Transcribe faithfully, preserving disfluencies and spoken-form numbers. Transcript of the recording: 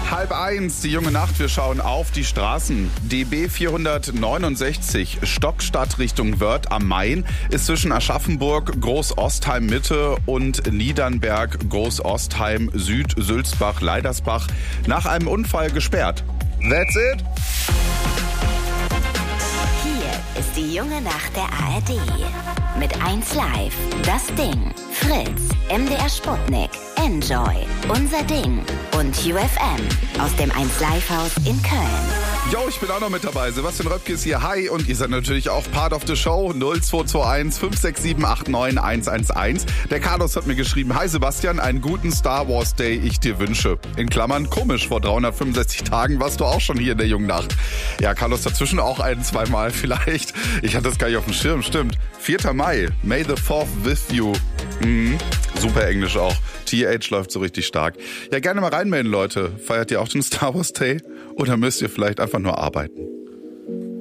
Halb eins, die junge Nacht, wir schauen auf die Straßen. D B vierhundertneunundsechzig, Stockstadt Richtung Wörth am Main, ist zwischen Aschaffenburg, Großostheim Mitte und Niedernberg, Großostheim, Süd, Sülzbach, Leidersbach nach einem Unfall gesperrt. That's it. Hier ist die junge Nacht der A R D. Mit eins Live, Das Ding, Fritz, M D R Sputnik, Enjoy, Unser Ding und U F M aus dem eins Live Haus in Köln. Jo, ich bin auch noch mit dabei. Sebastian Röpke ist hier. Hi. Und ihr seid natürlich auch Part of the Show. null zwei zwei eins fünf sechs sieben acht neun eins eins eins. Der Carlos hat mir geschrieben: Hi Sebastian, einen guten Star Wars Day ich dir wünsche. In Klammern, komisch, vor dreihundertfünfundsechzig Tagen warst du auch schon hier in der jungen Nacht. Ja, Carlos, dazwischen auch ein, zweimal vielleicht. Ich hatte das gar nicht auf dem Schirm, stimmt. vierter Mai, May the fourth with you. Mhm. Super Englisch auch. T H läuft so richtig stark. Ja, gerne mal reinmelden, Leute. Feiert ihr auch den Star Wars Day? Oder müsst ihr vielleicht einfach nur arbeiten?